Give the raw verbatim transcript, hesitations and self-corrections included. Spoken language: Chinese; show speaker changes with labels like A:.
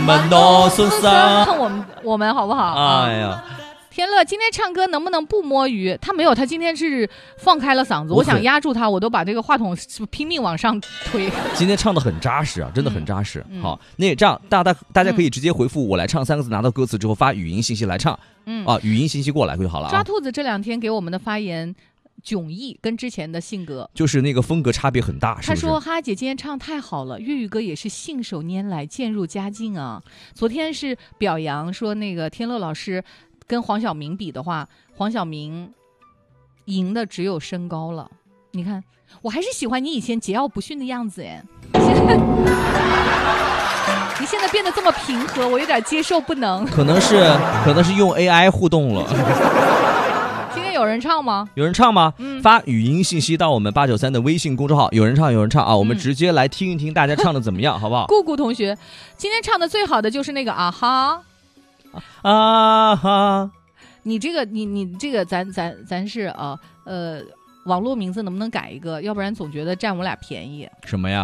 A: 们诺苏桑，
B: 看我们我们好不好？
A: 哎呀。
B: 天乐今天唱歌能不能不摸鱼？他没有，他今天是放开了嗓子，我, 我想压住他，我都把这个话筒拼命往上推。
A: 今天唱的很扎实啊，真的很扎实。
B: 嗯、
A: 好，那这样大家大家可以直接回复我来唱三个字，拿到歌词之后发语音信息来唱。嗯啊，语音信息过来就好了、啊。
B: 抓兔子这两天给我们的发言迥异，跟之前的性格
A: 就是那个风格差别很大。
B: 他说：“
A: 是
B: 哈姐今天唱太好了，粤语歌也是信手拈来，渐入佳境啊。昨天是表扬说那个天乐老师。”跟黄晓明比的话，黄晓明赢的只有身高了。你看，我还是喜欢你以前桀骜不驯的样子哎。现在你现在变得这么平和，我有点接受不能。
A: 可能是可能是用 A I 互动了。
B: 今天有人唱吗？
A: 有人唱吗？
B: 嗯、
A: 发语音信息到我们八九三的微信公众号，有人唱有人唱啊，我们直接来听一听大家唱的怎么样，好不好？
B: 顾顾同学，今天唱的最好的就是那个啊哈。
A: 啊哈！
B: 你这个，你你这个咱，咱咱咱是呃呃，网络名字能不能改一个？要不然总觉得占我俩便宜。
A: 什么呀？